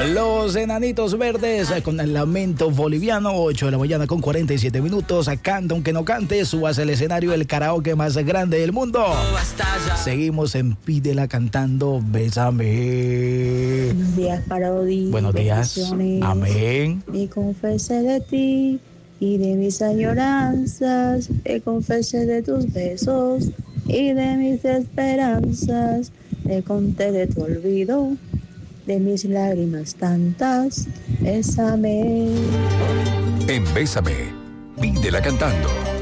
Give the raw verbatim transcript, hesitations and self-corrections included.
Los Enanitos Verdes con el lamento boliviano, ocho de la mañana con cuarenta y siete minutos. Canta aunque no cante, subas al escenario, el karaoke más grande del mundo. Seguimos en Pídela cantando Bésame. Buenos días, Parodi. Buenos días. Amén. Me confesé de ti y de mis añoranzas. Me confesé de tus besos y de mis esperanzas. Me conté de tu olvido, de mis lágrimas tantas. Bésame. En Bésame, Pídela cantando.